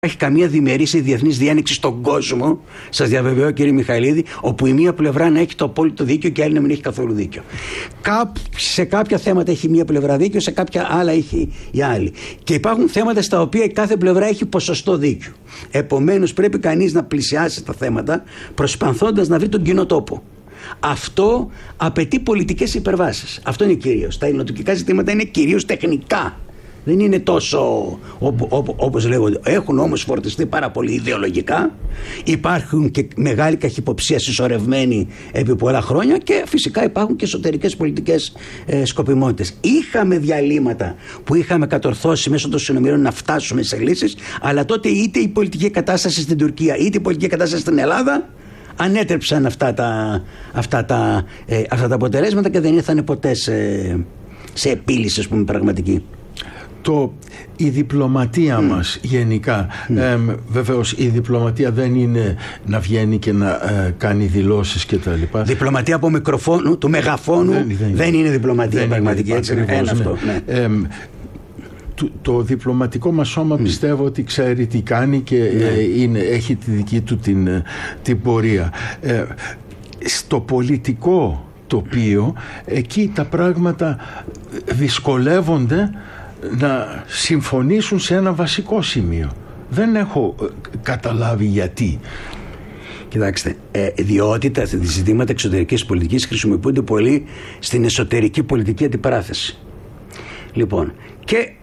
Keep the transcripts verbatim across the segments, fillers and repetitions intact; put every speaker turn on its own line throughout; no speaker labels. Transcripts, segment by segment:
Έχει καμία διμερής ή διεθνής διάνοιξη στον κόσμο, σας διαβεβαιώ κύριε Μιχαηλίδη, όπου η μία πλευρά να έχει το απόλυτο δίκιο και η άλλη να μην έχει καθόλου δίκιο. Κά, σε κάποια θέματα έχει μία πλευρά δίκιο, σε κάποια άλλα έχει η άλλη. Και υπάρχουν θέματα στα οποία η κάθε πλευρά έχει ποσοστό δίκιο. Επομένως πρέπει κανείς να πλησιάσει τα θέματα προσπαθώντας να βρει τον κοινό τόπο. Αυτό απαιτεί πολιτικές υπερβάσεις. Αυτό είναι κυρίως. Τα ελληνοτουρκικά ζητήματα είναι κυρίως τεχνικά. Δεν είναι τόσο όπω, όπω, όπως λέγονται. Έχουν όμως φορτιστεί πάρα πολύ ιδεολογικά. Υπάρχουν και μεγάλη καχυποψία συσσωρευμένη επί πολλά χρόνια και φυσικά υπάρχουν και εσωτερικές πολιτικές ε, σκοπιμότητες. Είχαμε διαλύματα που είχαμε κατορθώσει μέσω των συνομιλίων να φτάσουμε σε λύσεις, αλλά τότε είτε η πολιτική κατάσταση στην Τουρκία είτε η πολιτική κατάσταση στην Ελλάδα ανέτρεψαν αυτά τα, αυτά τα, ε, αυτά τα αποτελέσματα και δεν ήρθαν ποτέ σε, σε επίλυση, ας πούμε, πραγματική.
Το, η διπλωματία mm. μας γενικά, mm. ε, βεβαίως η διπλωματία δεν είναι να βγαίνει και να ε, κάνει δηλώσεις και τα λοιπά.
Διπλωματία από μικροφόνου, του μεγαφόνου δεν, δεν, δεν είναι διπλωματία δεν πραγματική, είναι, έτσι, ακριβώς, ένα ναι. αυτό. Ναι. Ε,
το, το διπλωματικό μας σώμα mm. πιστεύω ότι ξέρει τι κάνει και ναι. ε, είναι, έχει τη δική του την, την πορεία. Ε, στο πολιτικό τοπίο εκεί τα πράγματα δυσκολεύονται να συμφωνήσουν σε ένα βασικό σημείο. Δεν έχω καταλάβει γιατί.
Κοιτάξτε, ε, διότι τα ζητήματα εξωτερικής πολιτικής χρησιμοποιούνται πολύ στην εσωτερική πολιτική αντιπαράθεση. Λοιπόν, και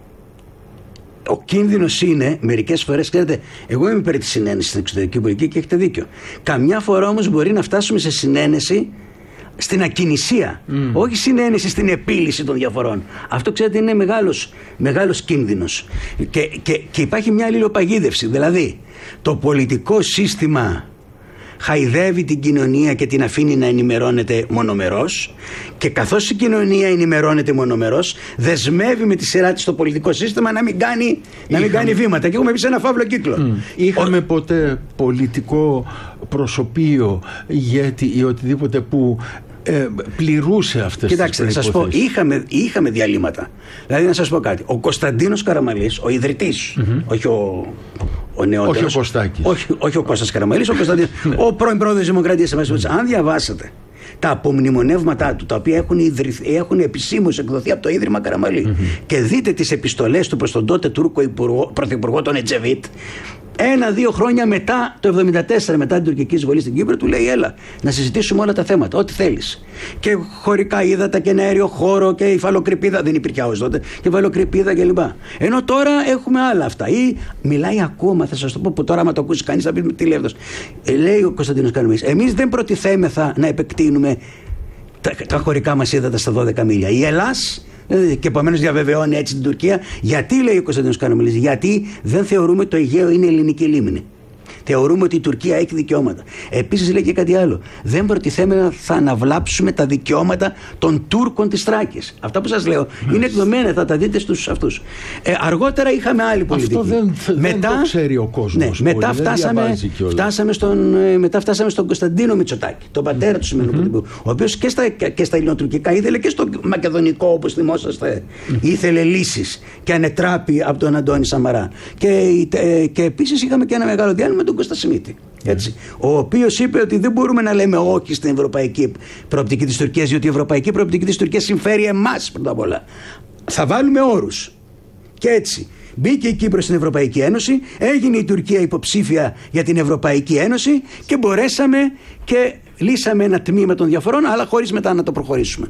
ο κίνδυνος είναι μερικές φορές, ξέρετε, εγώ είμαι υπέρ της συνένεσης στην εξωτερική πολιτική και έχετε δίκιο. Καμιά φορά όμως μπορεί να φτάσουμε σε συνένεση στην ακινησία, mm. όχι συνένεση στην επίλυση των διαφορών. Αυτό, ξέρετε, είναι μεγάλος, μεγάλος κίνδυνος. Και, και, και υπάρχει μια αλληλοπαγίδευση. Δηλαδή, το πολιτικό σύστημα χαϊδεύει την κοινωνία και την αφήνει να ενημερώνεται μονομερός, και καθώς η κοινωνία ενημερώνεται μονομερός, δεσμεύει με τη σειρά της το πολιτικό σύστημα να μην κάνει, Είχαμε... να μην κάνει βήματα. Και έχουμε μπει σε ένα φαύλο κύκλο. Mm.
Είχαμε Ο... ποτέ πολιτικό προσωπείο, ηγέτη ή οτιδήποτε που Ε, πληρούσε αυτές.
Κοιτάξτε,
τις
σας πω, είχαμε, είχαμε διαλύματα. Δηλαδή, να σας πω κάτι. Ο Κωνσταντίνος Καραμανλής, ο ιδρυτής, mm-hmm. όχι ο, ο νεότερος.
Όχι ο Κωστάκης.
Όχι, όχι ο Κώστας Καραμανλής, ο Κωνσταντίνος, ο πρώην πρόεδρος της Δημοκρατίας. Αν διαβάσετε τα απομνημονεύματά του, τα οποία έχουν, ιδρυθ, έχουν επισήμως εκδοθεί από το Ίδρυμα Καραμανλή, mm-hmm. και δείτε τις επιστολές του προς τον τότε Τούρκο υπουργό, πρωθυπουργό τον Ετζεβίτ, ένα-δύο χρόνια μετά, το εβδομήντα τέσσερα, μετά την τουρκική εισβολή στην Κύπρο, του λέει: έλα, να συζητήσουμε όλα τα θέματα, ό,τι θέλεις. Και χωρικά ύδατα και ένα αέριο χώρο και υφαλοκρηπίδα. Δεν υπήρχε άος τότε. Και υφαλοκρηπίδα κλπ. Ενώ τώρα έχουμε άλλα αυτά. Ή μιλάει ακόμα, θα σας το πω, που τώρα, άμα το ακούσει κανείς, θα πει τι λέει αυτός. Ε, λέει ο Κωνσταντίνος Καραμανλής: εμείς δεν προτιθέμεθα να επεκτείνουμε τα, τα χωρικά μας ύδατα στα δώδεκα μίλια. Η Ελλάς. Και επομένως διαβεβαιώνει έτσι την Τουρκία. Γιατί, λέει ο Κωνσταντίνος Καραμανλής, γιατί δεν θεωρούμε ότι το Αιγαίο είναι ελληνική λίμνη. Θεωρούμε ότι η Τουρκία έχει δικαιώματα. Επίσης, λέει και κάτι άλλο. Δεν προτιθέμενα θα αναβλάψουμε τα δικαιώματα των Τούρκων της Θράκης. Αυτά που σας λέω mm. είναι εκδομένα, θα τα δείτε στους αυτούς. Ε, αργότερα είχαμε άλλη πολιτική.
Αυτό δεν, μετά, δεν το ξέρει ο κόσμος.
Ναι, μετά, φτάσαμε, φτάσαμε στον, μετά φτάσαμε στον Κωνσταντίνο Μητσοτάκη, τον πατέρα του σημερινού mm-hmm. πρωθυπουργού, ο οποίος και στα, και στα ελληνοτουρκικά ήθελε και στο μακεδονικό, όπως θυμόσαστε, mm. ήθελε λύσεις και ανετράπη από τον Αντώνη Σαμαρά. Και, και επίσης είχαμε και ένα μεγάλο διάλειμμα με τον Κώστα Σιμίτη, έτσι, yeah. ο οποίος είπε ότι δεν μπορούμε να λέμε όχι στην ευρωπαϊκή προοπτική της Τουρκίας, διότι η ευρωπαϊκή προοπτική της Τουρκίας συμφέρει εμάς πρώτα απ' όλα. Θα βάλουμε όρους. Και έτσι μπήκε η Κύπρος στην Ευρωπαϊκή Ένωση, έγινε η Τουρκία υποψήφια για την Ευρωπαϊκή Ένωση και μπορέσαμε και λύσαμε ένα τμήμα των διαφορών, αλλά χωρίς μετά να το προχωρήσουμε.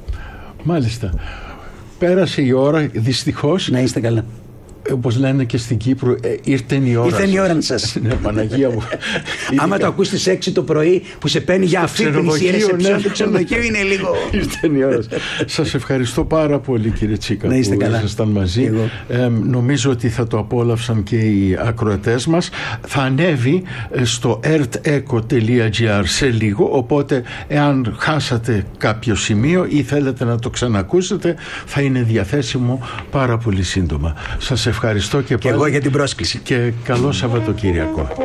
Μάλιστα. Πέρασε η ώρα, δυστυχώς.
Να είστε καλά.
Όπως λένε και στην Κύπρο, ε, ήρθε η ώρα.
Ήρθε η ώρα σας.
Ναι, Παναγία μου.
Άμα το ακούς στις έξι το πρωί που σε παίρνει για αφύπνιση η ρεσεψιόν του ξενοδοχείου, είναι λίγο.
Ήρθε η ώρα. Σας ευχαριστώ πάρα πολύ, κύριε Τσίκα,
που καλά.
ήσασταν μαζί. Ε, νομίζω ότι θα το απόλαυσαν και οι ακροατές μας. Θα ανέβει στο ερτ-εκο τελεία τζι άρ σε λίγο, οπότε εάν χάσατε κάποιο σημείο ή θέλετε να το ξανακούσετε, θα είναι διαθέσιμο πάρα πολύ σύντομα. Σας ευχαριστώ και,
και εγώ για την πρόσκληση.
Και καλό Σαββατοκύριακο.